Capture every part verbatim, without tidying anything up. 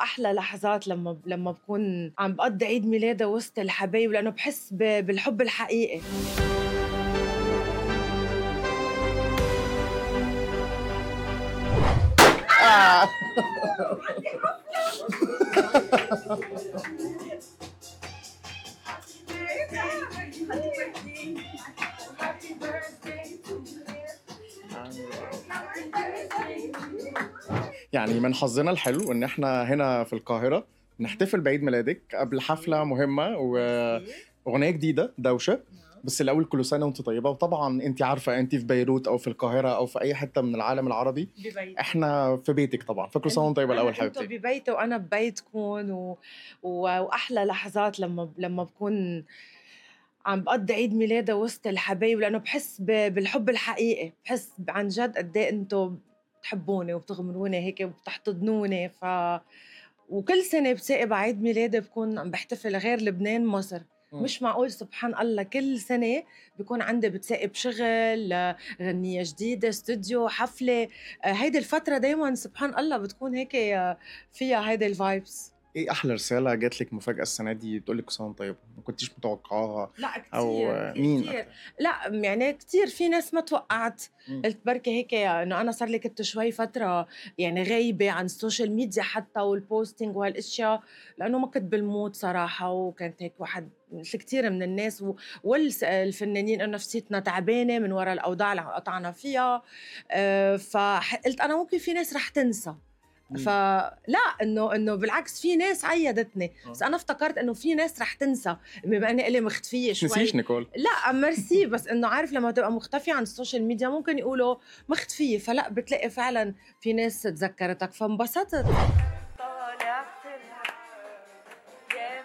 واحلى لحظات لما لما بكون عم بقضي عيد ميلادي وسط الحبايب، لانه بحس ب- بالحب الحقيقي. آه. يعني من حظنا الحلو ان احنا هنا في القاهرة نحتفل بعيد ميلادك قبل حفلة مهمة واغنية جديدة دوشة. بس الاول كل سنة وانت طيبة، وطبعا انت عارفة انت في بيروت او في القاهرة او في اي حتة من العالم العربي ببيتي احنا في بيتك طبعا، فكل سنة وانت طيبة الاول انتوا حبيبتي. ببيتي وانا ببيتكم و... و... واحلى لحظات لما لما بكون عم بقضي عيد ميلادي وسط الحبايب، لانه بحس ب... بالحب الحقيقي. بحس عن جد قد ايه انتم بتحبوني وبتغمروني هيك وبتحتضنوني. ف وكل سنه بتلاقي بعيد ميلادي بكون عم بحتفل غير لبنان مصر. مم. مش معقول سبحان الله كل سنة بيكون عندي بتلاقي بشغل آه، غنية جديدة، استوديو، حفلة. آه، هيدي الفترة دايما سبحان الله بتكون هيك آه، فيها هيدي الفايبس. ايه احلى رسالة جات لك مفاجأة السنة دي بتقول لك كل سنة وانت طيبة ما كنتيش متوقعاها؟ لا او كتير في مين كتير. اكتر؟ لا يعني كتير في ناس ما توقعت. مم. قلت بركي هيك انه انا صار لي كنت شوي فتره يعني غايبه عن السوشيال ميديا حتى والبوستينج وهالاشياء، لانه ما كنت بالمود صراحه. وكانت هيك واحد مثل كتير من الناس والفنانين انه نفسيتنا تعبانه من وراء الاوضاع اللي قطعنا فيها. أه، فقلت انا ممكن في ناس رح تنسى. مم. فلا انه انه بالعكس في ناس عيدتني، بس آه. انا افتكرت انه في ناس رح تنسى بما اني إلي مختفيه مش نسيش شوي. نيكول. لا ميرسي، بس انه عارف لما تبقى مختفيه عن السوشيال ميديا ممكن يقولوا مختفيه، فلا بتلاقي فعلا في ناس تذكرتك فانبسطت. طالع في يا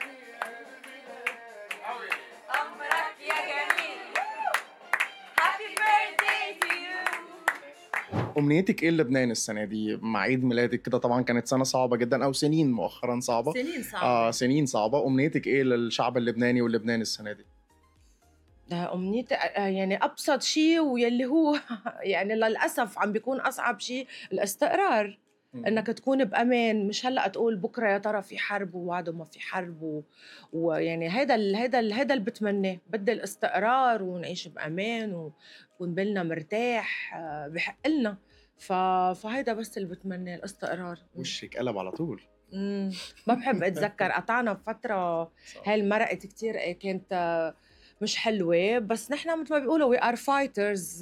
أمرك يا جميل. Happy birthday to you. امنيتك ايه لبنان السنة دي مع عيد ميلادك كده؟ طبعا كانت سنة صعبة جدا او سنين مؤخرا صعبة. سنين صعبة. اه سنين صعبة. امنيتك ايه للشعب اللبناني واللبنان السنة دي؟ ده أمنيتي آه، يعني أبسط شيء ويلي هو يعني للأسف عم بيكون أصعب شيء الاستقرار. انك تكون بامان، مش هلا تقول بكره يا ترى في حرب ووعده ما في حرب و... ويعني هذا ال... هذا ال... هذا اللي بتمناه. بدي الاستقرار ونعيش بامان ويكون بالنا مرتاح. آه، بحق لنا. ف... فهيدا بس اللي بتمناه، الاستقرار. م. وشك قلب على طول. مم. ما بحب اتذكر قطعنا بفتره. صح. هاي المرقت كتير كانت آه، مش حلوه، بس نحن مثل ما بيقولوا وي ار فايترز.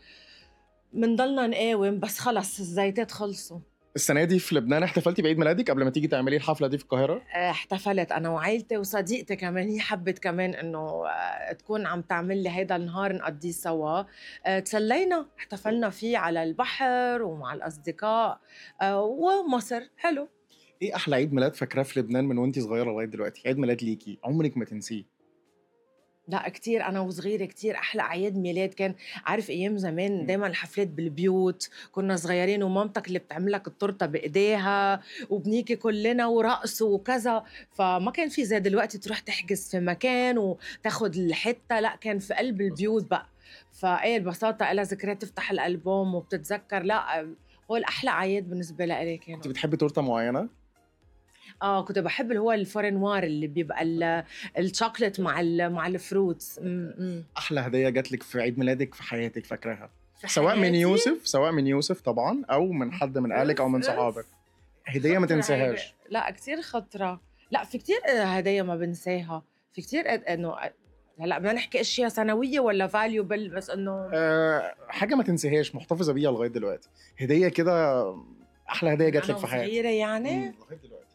بنضلنا نقاوم، بس خلص الزيتات خلصوا. السنة دي في لبنان احتفلتي بعيد ميلادك قبل ما تيجي تعملي الحفلة دي في القاهرة؟ آه، احتفلت انا وعائلتي وصديقتي كمان. هي حبت كمان انه آه، تكون عم تعمل لي هيدا النهار نقضيه سوا. آه، تسلينا، احتفلنا فيه على البحر ومع الاصدقاء. آه، ومصر حلو. ايه احلى عيد ميلاد فاكراه في لبنان من وانتي صغيرة لغاية دلوقتي؟ عيد ميلاد ليكي عمرك ما تنسيه. لا كتير، أنا وصغيرة كتير أحلى أعياد ميلاد كان. عارف أيام زمان دايما الحفلات بالبيوت، كنا صغيرين ومامتك اللي بتعملك التورتة بإيديها وبنيكي كلنا ورقص وكذا. فما كان في زي دلوقتي تروح تحجز في مكان وتاخد الحتة، لا كان في قلب البيوت بقى. فايه البساطة إلها ذكريات، تفتح الألبوم وبتتذكر. لا هو الأحلى عياد بالنسبة لي كانوا. كنت بتحبي تورتة معينة؟ اه كنت بحب اللي هو الفورنوار اللي بيبقى ال- الشوكليت مع ال مع الفروتس. م- م. احلى هدية جات لك في عيد ميلادك في حياتك فاكراها؟ في سواء من حياتي؟ يوسف سواء من يوسف طبعا او من حد من اهلك او من أوف، أوف. صحابك. هدية ما خطرة تنساهاش. هيدا. لا كتير خطرة. لا في كتير هدايا ما بنساها. في كتير قد- انه هلا بدنا نحكي اشياء سنوية ولا فاليوبل، بس انه أه حاجة ما تنساهاش محتفظة بيها لغاية دلوقتي. هدية كده احلى هدية جات انا لك في حياتك. وصغيرة يعني. مم، لغاية دلوقتي.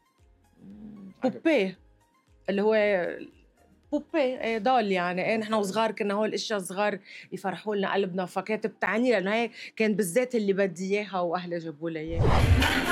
حاجة- بوبي اللي هو بوبي إيه، دول يعني. ايه نحن وصغار كنا هول الاشياء صغار يفرحوا لنا قلبنا، فكانت بتعني لانه هي كان بالذات اللي بدي اياها واهلي جابوا لي اياها.